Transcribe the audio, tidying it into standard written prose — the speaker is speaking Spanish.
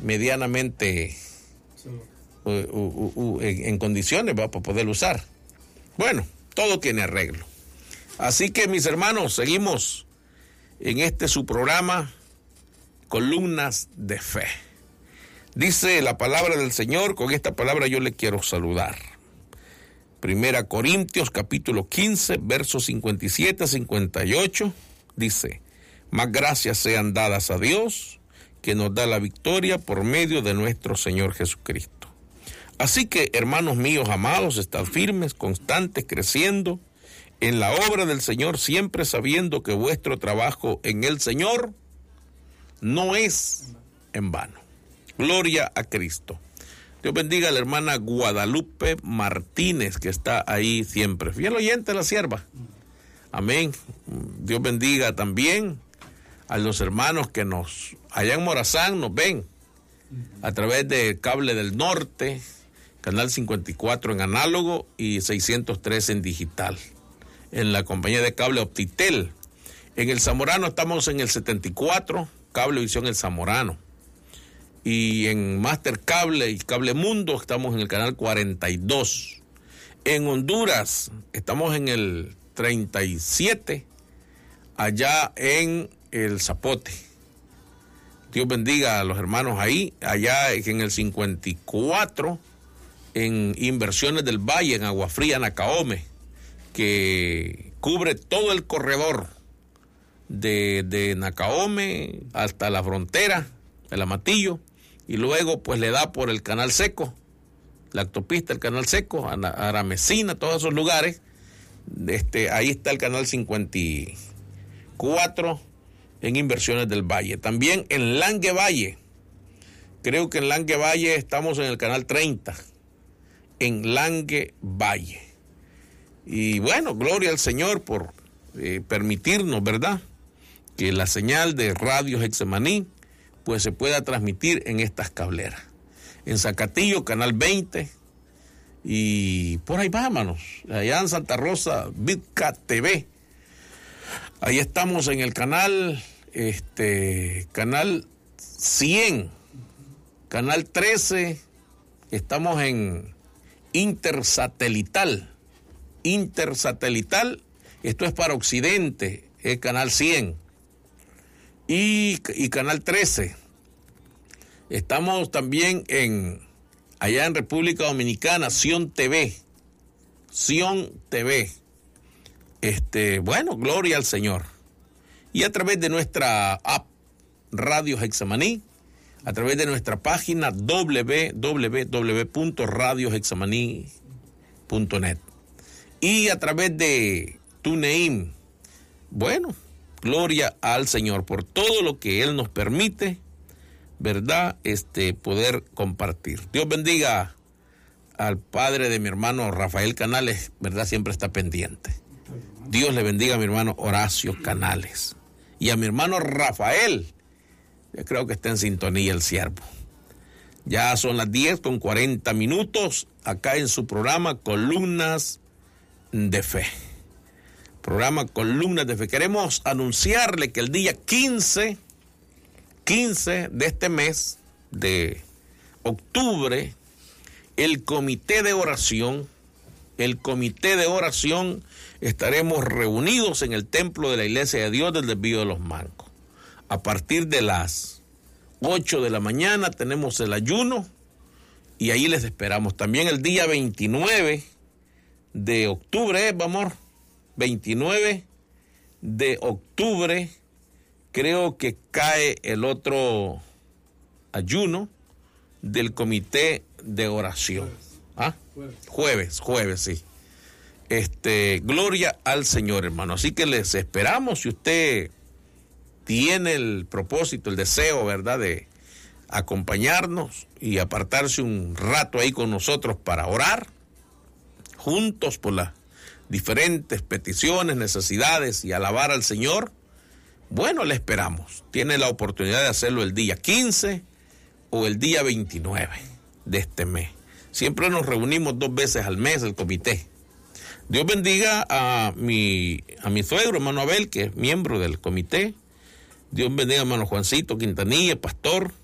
medianamente en condiciones para poder usar. Bueno, todo tiene arreglo. Así que, mis hermanos, seguimos en este su programa, Columnas de Fe. Dice la palabra del Señor, con esta palabra yo le quiero saludar. 1 Corintios capítulo 15, versos 57 a 58, dice: más gracias sean dadas a Dios, que nos da la victoria por medio de nuestro Señor Jesucristo. Así que, hermanos míos amados, estad firmes, constantes, creciendo en la obra del Señor, siempre sabiendo que vuestro trabajo en el Señor no es en vano. Gloria a Cristo. Dios bendiga a la hermana Guadalupe Martínez, que está ahí siempre. Fiel oyente de la sierva. Amén. Dios bendiga también a los hermanos que allá en Morazán nos ven a través de Cable del Norte, Canal 54 en análogo y 603 en digital, en la compañía de cable Optitel. En el Zamorano estamos en el 74, Cablevisión El Zamorano. Y en Master Cable y Cable Mundo estamos en el canal 42. En Honduras estamos en el 37, allá en el Zapote. Dios bendiga a los hermanos ahí. Allá en el 54, en Inversiones del Valle, en Agua Fría, Nacaome, que cubre todo el corredor de Nacaome hasta la frontera, el Amatillo. Y luego pues le da por el Canal Seco, la autopista, el Canal Seco, Aramecina, todos esos lugares. Ahí está el Canal 54 en Inversiones del Valle. También en Langue Valle, creo que en Langue Valle estamos en el Canal 30, en Langue Valle. Y bueno, gloria al Señor por permitirnos, ¿verdad?, que la señal de Radio Getsemaní pues se pueda transmitir en estas cableras. En Zacatillo, Canal 20, y por ahí vámonos, allá en Santa Rosa, Vidcat TV. Ahí estamos en el canal, Canal 100, Canal 13, estamos en Intersatelital, esto es para Occidente, el Canal 100. Y Canal 13. Estamos también allá en República Dominicana, Sion TV. Bueno, gloria al Señor. Y a través de nuestra app Radio Getsemaní, a través de nuestra página www.radiogetsemaní.net y a través de TuneIn. Bueno, gloria al Señor por todo lo que Él nos permite, ¿verdad?, poder compartir. Dios bendiga al padre de mi hermano Rafael Canales, ¿verdad?, siempre está pendiente. Dios le bendiga a mi hermano Horacio Canales y a mi hermano Rafael. Yo creo que está en sintonía el siervo. Ya son las 10:40 acá en su programa Columnas de Fe. Programa Columnas de Fe. Queremos anunciarle que el día 15 de este mes de octubre, el comité de oración, estaremos reunidos en el templo de la Iglesia de Dios del Desvío de los Mancos. A partir de las 8 de la mañana tenemos el ayuno y ahí les esperamos. También el día 29 de octubre, amor, 29 de octubre, creo que cae el otro ayuno del comité de oración. ¿Ah? Jueves, sí. Gloria al Señor, hermano. Así que les esperamos. Si usted tiene el propósito, el deseo, ¿verdad?, de acompañarnos y apartarse un rato ahí con nosotros para orar juntos por las diferentes peticiones, necesidades y alabar al Señor, bueno, le esperamos. Tiene la oportunidad de hacerlo el día 15 o el día 29 de este mes. Siempre nos reunimos 2 veces al mes el comité. Dios bendiga a mi suegro, hermano Abel, que es miembro del comité. Dios bendiga a hermano Juancito Quintanilla, pastor.